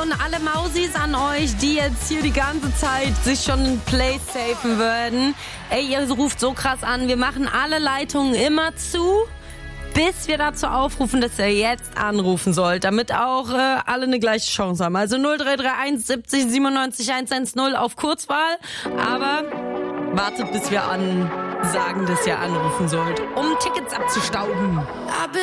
und alle Mausis an euch, die jetzt hier die ganze Zeit sich schon ein Place safen würden. Ey, ihr ruft so krass an. Wir machen alle Leitungen immer zu, bis wir dazu aufrufen, dass ihr jetzt anrufen sollt, damit auch alle eine gleiche Chance haben. Also 0331 70 97 110 auf Kurzwahl. Aber wartet, bis wir sagen, dass ihr anrufen sollt, um Tickets abzustauben.